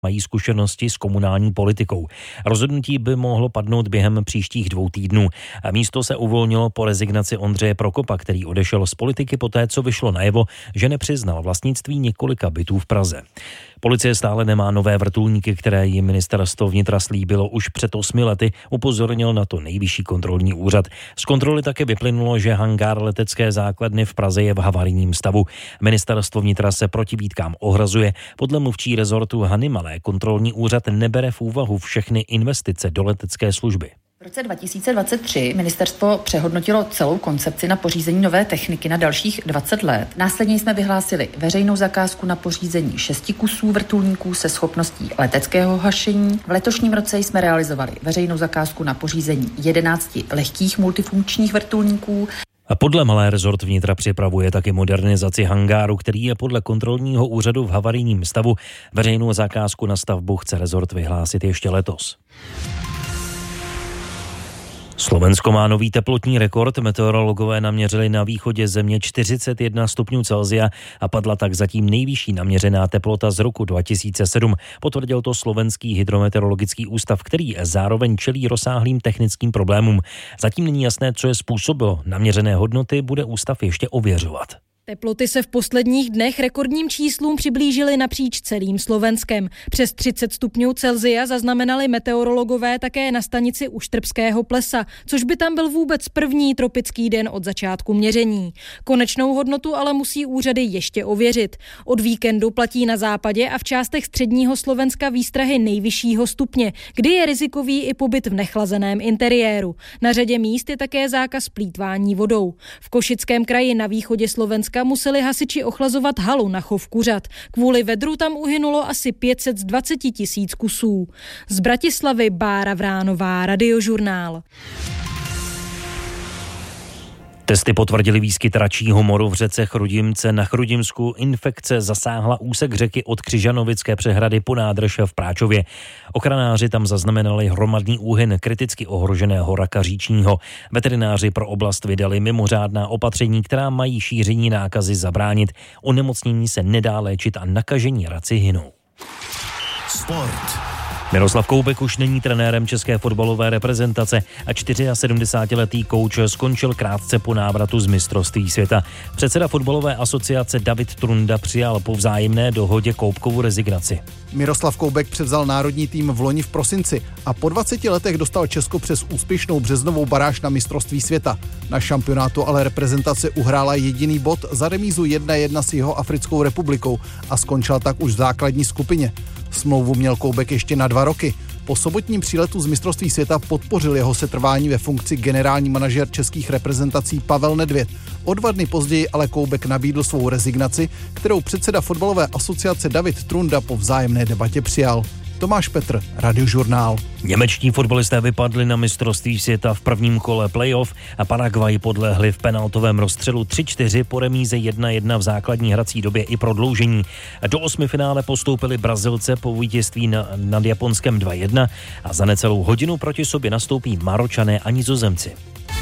mají zkušenosti s komunální politikou. Rozhodnutí by mohlo padnout během příštích 2 týdnů. A místo se uvolnilo po rezignaci Ondřeje Prokopa, který odešel z politiky poté, co vyšlo najevo, že nepřiznal vlastnictví několika bytů v Praze. Policie stále nemá nové vrtulníky, které jim ministerstvo vnitra slíbilo už před 8 lety, upozornil na to Nejvyšší kontrolní úřad. Z kontroly také vyplynulo, že hangár letecké základny v Praze je v havarijním stavu. Ministerstvo vnitra se proti výtkám ohrazuje. Podle mluvčí rezortu Hany Malé kontrolní úřad nebere v úvahu všechny investice do letecké služby. V roce 2023 ministerstvo přehodnotilo celou koncepci na pořízení nové techniky na dalších 20 let. Následně jsme vyhlásili veřejnou zakázku na pořízení 6 kusů vrtulníků se schopností leteckého hašení. V letošním roce jsme realizovali veřejnou zakázku na pořízení 11 lehkých multifunkčních vrtulníků. A podle Malé rezort vnitra připravuje taky modernizaci hangáru, který je podle kontrolního úřadu v havarijním stavu. Veřejnou zakázku na stavbu chce rezort vyhlásit ještě letos. Slovensko má nový teplotní rekord. Meteorologové naměřili na východě země 41 stupňů Celsia a padla tak zatím nejvyšší naměřená teplota z roku 2007. Potvrdil to Slovenský hydrometeorologický ústav, který zároveň čelí rozsáhlým technickým problémům. Zatím není jasné, co je způsobilo. Naměřené hodnoty bude ústav ještě ověřovat. Teploty se v posledních dnech rekordním číslům přiblížily napříč celým Slovenskem. Přes 30 stupňů Celsia zaznamenali meteorologové také na stanici u Štrbského plesa, což by tam byl vůbec první tropický den od začátku měření. Konečnou hodnotu ale musí úřady ještě ověřit. Od víkendu platí na západě a v částech středního Slovenska výstrahy nejvyššího stupně, kdy je rizikový i pobyt v nechlazeném interiéru. Na řadě míst je také zákaz plýtvání vodou. V Košickém kraji na východě Slovenska museli hasiči ochlazovat halu na chov kuřat. Kvůli vedru tam uhynulo asi 520 000 kusů. Z Bratislavy Bára Vránová, Radiožurnál. Testy potvrdily výskyt račího moru v řece Chrudimce. Na Chrudimsku infekce zasáhla úsek řeky od Křižanovické přehrady po nádrž v Práčově. Ochranáři tam zaznamenali hromadný úhyn kriticky ohroženého raka říčního. Veterináři pro oblast vydali mimořádná opatření, která mají šíření nákazy zabránit. Onemocnění se nedá léčit a nakažení raci hynou. Sport. Miroslav Koubek už není trenérem české fotbalové reprezentace a 74letý kouč skončil krátce po návratu z mistrovství světa. Předseda fotbalové asociace David Trunda přijal po vzájemné dohodě Koubkovu rezignaci. Miroslav Koubek převzal národní tým v loni v prosinci a po 20 letech dostal Česko přes úspěšnou březnovou baráž na mistrovství světa. Na šampionátu ale reprezentace uhrála jediný bod za remízu 1-1 s Jihoafrickou republikou a skončila tak už v základní skupině. Smlouvu měl Koubek ještě na 2 roky. Po sobotním příletu z mistrovství světa podpořil jeho setrvání ve funkci generální manažer českých reprezentací Pavel Nedvěd. O 2 dny později ale Koubek nabídl svou rezignaci, kterou předseda fotbalové asociace David Trunda po vzájemné debatě přijal. Tomáš Petr, Radiožurnál. Němečtí fotbalisté vypadli na mistrovství světa v prvním kole playoff a Paraguay podlehli v penaltovém rozstřelu 3-4 po remíze 1-1 v základní hrací době i prodloužení. Do 8. finále postoupili Brazilce po vítězství nad Japonskem 2-1 a za necelou hodinu proti sobě nastoupí Maročané a Nizozemci.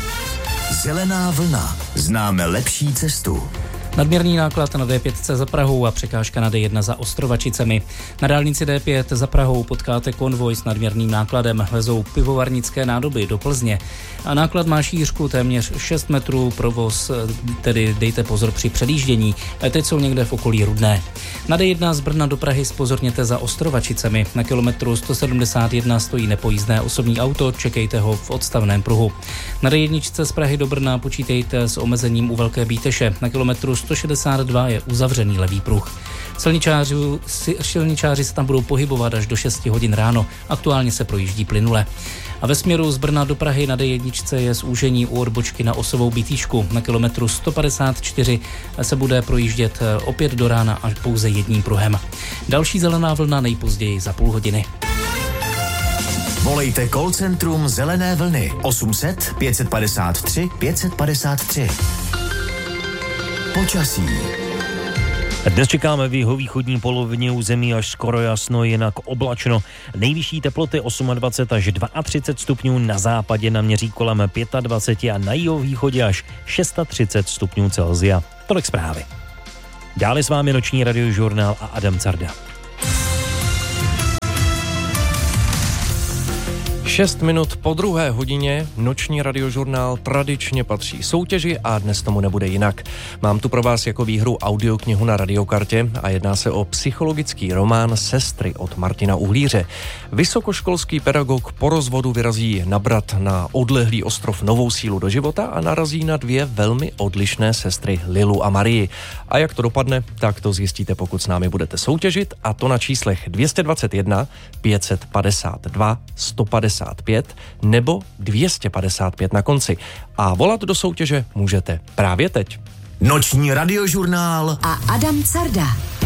Zelená vlna. Známe lepší cestu. Nadměrný náklad na D5 za Prahou a překážka na D1 za Ostrovačicemi. Na dálnici D5 za Prahou potkáte konvoj s nadměrným nákladem, vezou pivovarnické nádoby do Plzně. A náklad má šířku téměř 6 metrů, provoz, tedy dejte pozor při předjíždění. Teď jsou někde v okolí Rudné. Na D1 z Brna do Prahy zpozorněte za Ostrovačicemi. Na kilometru 171 stojí nepojízdné osobní auto, čekejte ho v odstavném pruhu. Na D1 z Prahy do Brna počítejte s omezením u Velké Bíteše. Na kilometru 162 je uzavřený levý pruh. Silničáři se tam budou pohybovat až do 6 hodin ráno. Aktuálně se projíždí plynule. A ve směru z Brna do Prahy na D1 je zúžení u odbočky na Osovou Bítýšku. Na kilometru 154 se bude projíždět opět do rána až pouze jedním pruhem. Další zelená vlna nejpozději za půl hodiny. Volejte call centrum Zelené vlny 800 553 553. Počasí. Dnes čekáme v jihovýchodní polovině území až skoro jasno, jinak oblačno. Nejvyšší teploty 28 až 32 stupňů, na západě naměří kolem 25 a na jihovýchodě až 36 stupňů Celsia. Tolik zprávy. Dále s vámi noční Radiožurnál a Adam Carda. 6 minut po 2. hodině noční radiožurnál tradičně patří soutěži a dnes tomu nebude jinak. Mám tu pro vás jako výhru audioknihu na radiokartě a jedná se o psychologický román Sestry od Martina Uhlíře. Vysokoškolský pedagog po rozvodu vyrazí nabrat na odlehlý ostrov novou sílu do života a narazí na dvě velmi odlišné sestry Lilu a Marii. A jak to dopadne, tak to zjistíte, pokud s námi budete soutěžit, a to na číslech 221 552 155 nebo 255 na konci. A volat do soutěže můžete právě teď. Noční radiožurnál a Adam Carda.